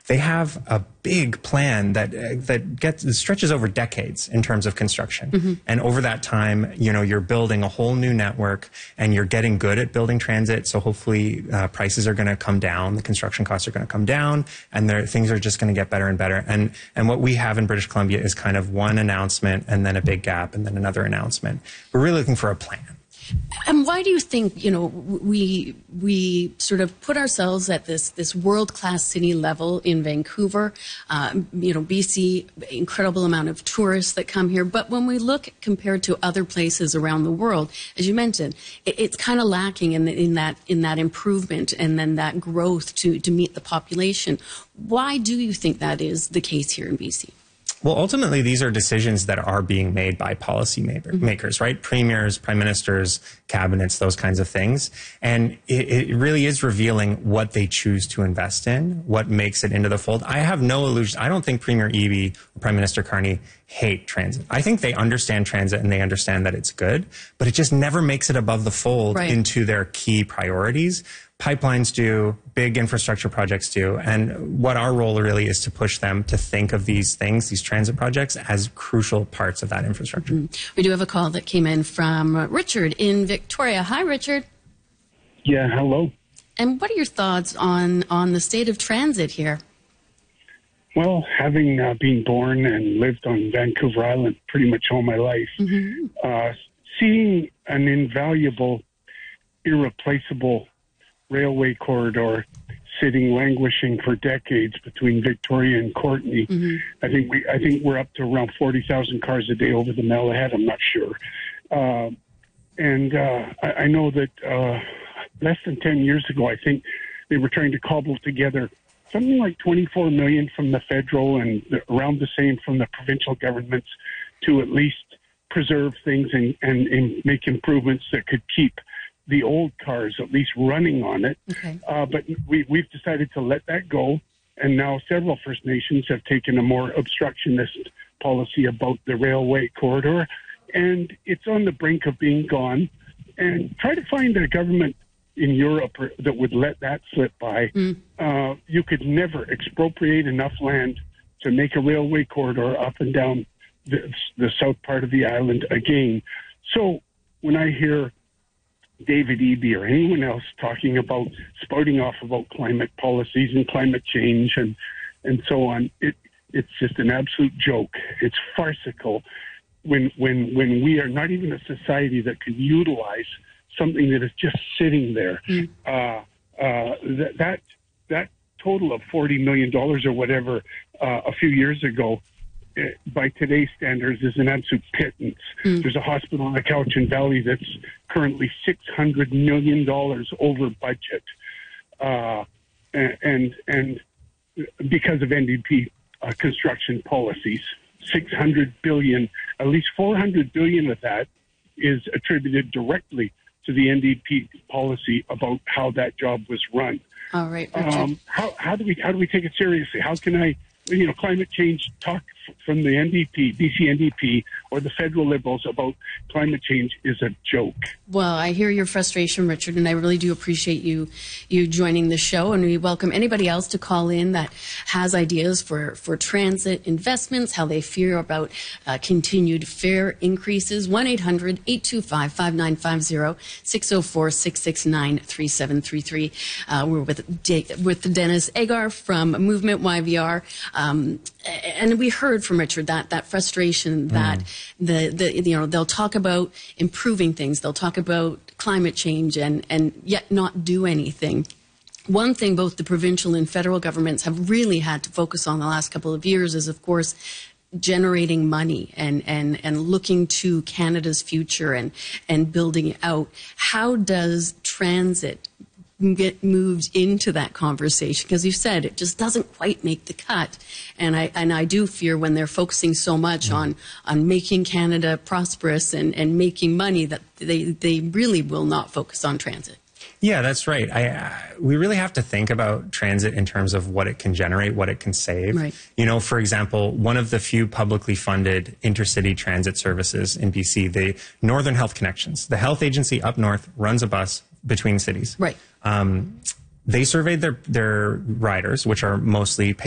they have a big plan that stretches over decades in terms of construction. And over that time, you know, you're building a whole new network, and you're getting good at building transit. So hopefully prices are going to come down, the construction costs are going to come down, and things are just going to get better and better. And what we have in British Columbia is kind of one announcement and then a big gap and then another announcement. We're really looking for a plan. And why do you think, you know, we sort of put ourselves at this world-class city level in Vancouver? You know, BC, incredible amount of tourists that come here. But when we look compared to other places around the world, as you mentioned, it's kind of lacking in that improvement and then that growth to meet the population. Why do you think that is the case here in BC? Well, ultimately, these are decisions that are being made by policy makers, right? Premiers, prime ministers, cabinets, those kinds of things. And it really is revealing what they choose to invest in, what makes it into the fold. I have no illusion. I don't think Premier Eby or Prime Minister Carney hate transit. I think they understand transit and they understand that it's good, but it just never makes it above the fold into their key priorities. Pipelines do, big infrastructure projects do, and what our role really is to push them to think of these things, these transit projects, as crucial parts of that infrastructure. We do have a call that came in from Richard in Victoria. Hi, Richard. Yeah, hello. And what are your thoughts on the state of transit here? Well, having been born and lived on Vancouver Island pretty much all my life, seeing an invaluable, irreplaceable railway corridor sitting languishing for decades between Victoria and Courtenay. I think we're up to around 40,000 cars a day over the Mile ahead. I'm not sure. I know that less than 10 years ago, I think they were trying to cobble together something like 24 million from the federal and around the same from the provincial governments to at least preserve things and make improvements that could keep the old cars at least running on it. But we've decided to let that go. And now several First Nations have taken a more obstructionist policy about the railway corridor. And it's on the brink of being gone. And try to find a government in Europe that would let that slip by. You could never expropriate enough land to make a railway corridor up and down the south part of the island again. So when I hear David Eby or anyone else talking about spouting off about climate policies and climate change and so on, it's just an absolute joke. It's farcical when we are not even a society that can utilize something that is just sitting there. That total of $40 million or whatever a few years ago, by today's standards, is an absolute pittance. There's a hospital in the Cowichan Valley that's currently $600 million over budget, and because of NDP construction policies, $600 billion, at least $400 billion of that is attributed directly to the NDP policy about how that job was run. All right, how do we take it seriously? How can I, climate change talk from the NDP, BC NDP, or the federal Liberals about climate change is a joke. Well, I hear your frustration, Richard, and I really do appreciate you joining the show. And we welcome anybody else to call in that has ideas for transit investments, how they fear about continued fare increases. 1-800-825-5950, 604-669-3733. We're with Dennis Agar from Movement YVR. And we heard from Richard that frustration that they'll talk about improving things, they'll talk about climate change and yet not do anything. One thing both the provincial and federal governments have really had to focus on the last couple of years is, of course, generating money and looking to Canada's future and building out. How does transit get moved into that conversation? Because you said it just doesn't quite make the cut, and I do fear when they're focusing so much on making Canada prosperous and making money that they really will not focus on transit. Yeah, that's right. We really have to think about transit in terms of what it can generate, what it can save. Right. For example, one of the few publicly funded intercity transit services in BC, the Northern Health Connections, the health agency up north runs a bus between cities. Right. They surveyed their riders, which are mostly